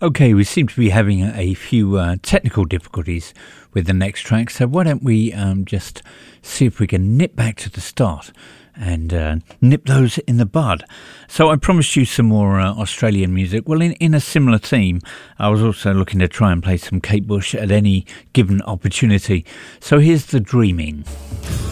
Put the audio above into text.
Okay, we seem to be having a few technical difficulties with the next track, so why don't we just see if we can nip back to the start and nip those in the bud. So I promised you some more Australian music. Well, in a similar theme, I was also looking to try and play some Kate Bush at any given opportunity. So here's The Dreaming.